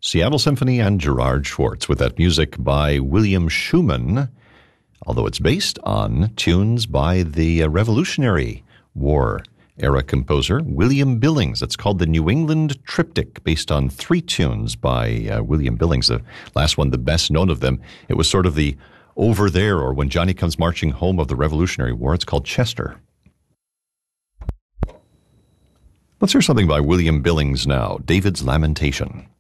Seattle Symphony and Gerard Schwartz with that music by William Schumann, although it's based on tunes by the Revolutionary War era composer William Billings. It's called the New England Triptych, based on 3 tunes by William Billings. The last one, the best known of them, it was sort of the Over There, or When Johnny Comes Marching Home of the Revolutionary War. It's called Chester. Let's hear something by William Billings now, David's Lamentation.